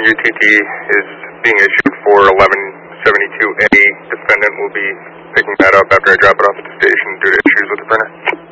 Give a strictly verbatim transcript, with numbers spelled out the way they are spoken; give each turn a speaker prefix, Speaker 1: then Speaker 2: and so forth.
Speaker 1: your T T is being issued for eleven seventy-two A. Defendant will be picking that up after I drop it off at the station due to issues with the printer.